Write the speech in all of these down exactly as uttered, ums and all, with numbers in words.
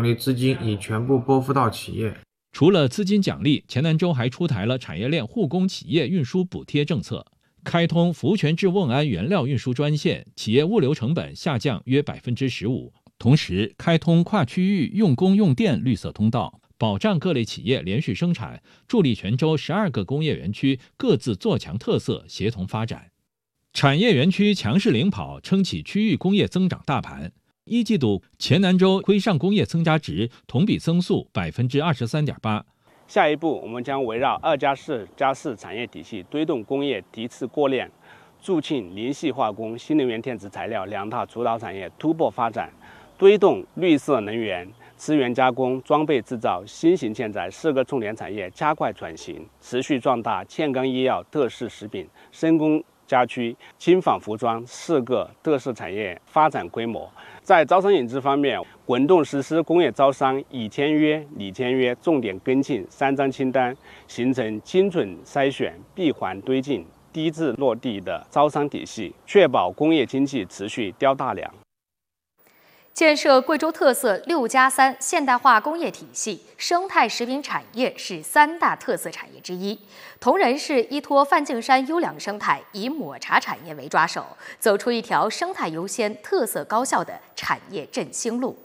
奖励资金已全部拨付到企业。 除了资金奖励，黔南州还出台了产业链护工企业运输补贴政策，开通福泉至瓮安原料运输专线，企业物流成本下降约百分之十五。同时，开通跨区域用工用电绿色通道，保障各类企业连续生产，助力全州十二个工业园区各自做强特色，协同发展。产业园区强势领跑，撑起区域工业增长大盘。一季度，黔南州规上工业增加值同比增速百分之二十三点八。 下一步，我们将围绕二加四加四产业体系，推动工业提质过链，助庆零系化工、新能源电子材料两大主导产业突破发展，推动绿色能源、资源加工、装备制造、新型建材四个重点产业加快转型，持续壮大健康医药、特色食品、深工家居、轻纺服装四个特色产业发展规模。在招商引资方面，滚动实施工业招商已签约、拟签约重点跟进三张清单，形成精准筛选、闭环推进、低质落地的招商体系，确保工业经济持续雕大梁。 建设贵州特色六加三现代化工业体系，生态食品产业是三大特色产业之一。铜仁市依托梵净山优良生态，以抹茶产业为抓手，走出一条生态优先、特色高效的产业振兴路。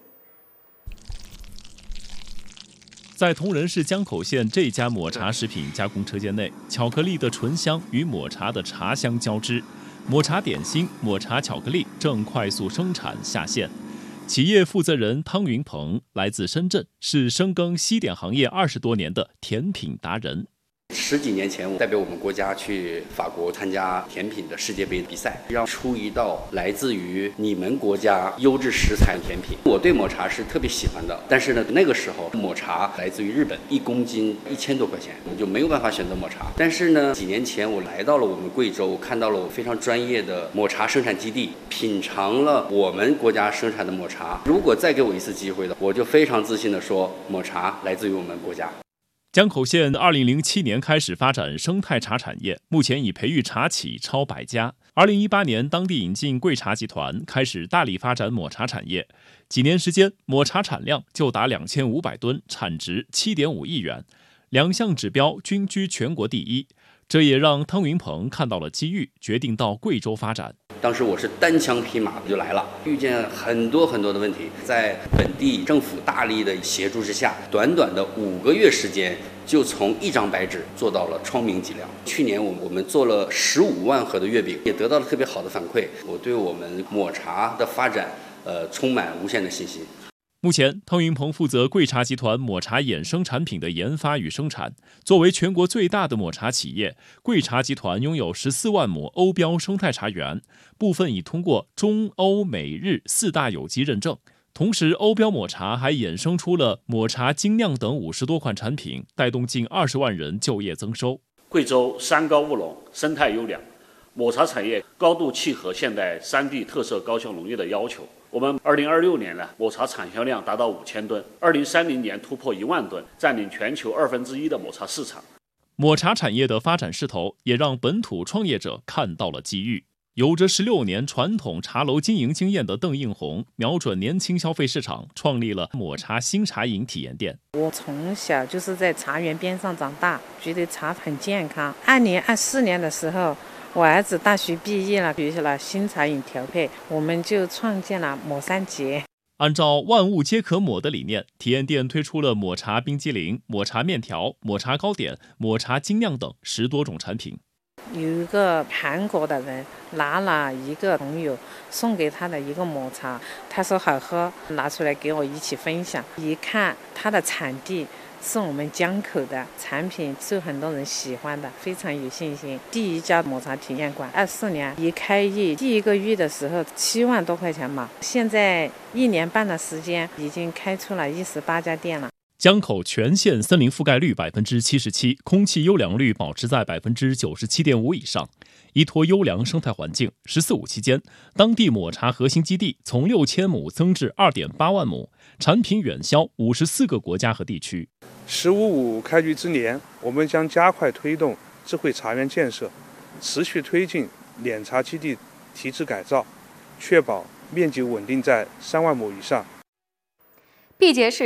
在铜仁市江口县这家抹茶食品加工车间内，巧克力的醇香与抹茶的茶香交织，抹茶点心、抹茶巧克力正快速生产下线。企业负责人汤云鹏来自深圳，是深耕西点行业二十多年的甜品达人。 十几年前，我代表我们国家去法国参加甜品的世界杯比赛，要出一道来自于你们国家优质食材甜品。我对抹茶是特别喜欢的，但是呢，那个时候抹茶来自于日本，一公斤一千多块钱，我就没有办法选择抹茶。但是呢，几年前我来到了我们贵州，看到了我非常专业的抹茶生产基地，品尝了我们国家生产的抹茶。如果再给我一次机会的，我就非常自信地说，抹茶来自于我们国家。 江口县二零零七年开始发展生态茶产业，目前已培育茶企超百家。二零一八年，当地引进贵茶集团，开始大力发展抹茶产业。几年时间，抹茶产量就达两千五百吨，产值七点五亿元，两项指标均居全国第一。这也让汤云鹏看到了机遇，决定到贵州发展。 当时我是单枪匹马就来了，遇见很多很多的问题，在本地政府大力的协助之下，短短的五个月时间，就从一张白纸做到了窗明几亮。去年我我们做了十五万盒的月饼，也得到了特别好的反馈。我对我们抹茶的发展，呃，充满无限的信心。 目前，汤云鹏负责贵茶集团抹茶衍生产品的研发与生产。作为全国最大的抹茶企业，贵茶集团拥有十四万亩欧标生态茶园，部分已通过中欧美日四大有机认证。同时，欧标抹茶还衍生出了抹茶精酿等五十多款产品，带动近二十万人就业增收。 贵州山高物农，生态优良，抹茶产业高度契合现代三地特色高效农业的要求。我们二零二六年呢，抹茶产销量达到五千吨，二零三零年突破一万吨，占领全球二分之一的抹茶市场。 抹茶产业的发展势头，也让本土创业者看到了机遇。有着十六年传统茶楼经营经验的邓应红，瞄准年轻消费市场，创立了抹茶新茶饮体验店。 我从小就是在茶园边上长大，觉得茶很健康。二零二四年的时候，我儿子大学毕业了，学习了新茶饮调配，我们就创建了抹三节。 按照万物皆可抹的理念，体验店推出了抹茶冰激凌、抹茶面条、抹茶糕点、抹茶精酿等十多种产品。 有一个韩国的人拿了一个朋友送给他的一个抹茶，他说好喝，拿出来给我一起分享。一看它的产地是我们江口的，产品受很多人喜欢的，非常有信心。第一家抹茶体验馆，二四年一开业，第一个月的时候七万多块钱嘛，现在一年半的时间，已经开出了一十八家店了。 江口全县森林覆盖率百分之七十七，空气优良率保持在百分之九十七点五以上。依托优良生态环境，“十四五”期间，当地抹茶核心基地从六千亩增至二点八万亩，产品远销五十四个国家和地区。 “十五五”开局之年，我们将加快推动智慧茶园建设，持续推进碾茶基地提质改造，确保面积稳定在三万亩以上。 毕节市